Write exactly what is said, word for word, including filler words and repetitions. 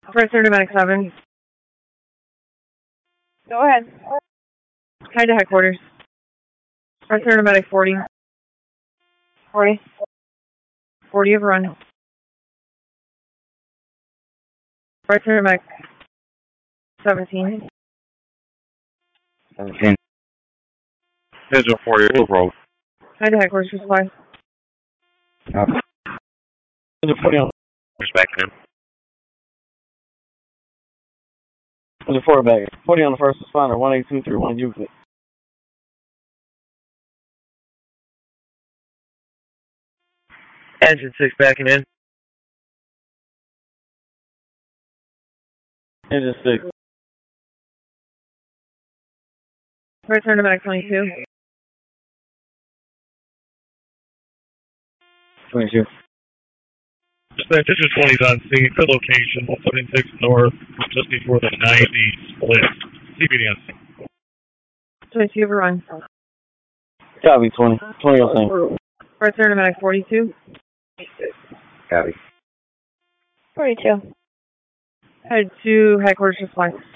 Press Medic seven. Go ahead. Head to headquarters. Press Medic forty. forty. forty of run. Press Medic seventeen. seventeen. Schedule for you, road. Head to headquarters for supplies. Copy. Schedule forty on. Respect him. Schedule four back. forty on the first responder, one eight two three one Euclid. Engine six backing in. Engine six. Press Medic twenty-two. twenty-two. Dispatch, this is twenty's on scene. Good location, one seventy-six north, just before the ninety split. C B D on scene. twenty-two of run. Copy, twenty. twenty on scene. Press Medic forty-two. Copy. forty-two. Head to headquarters for supplies.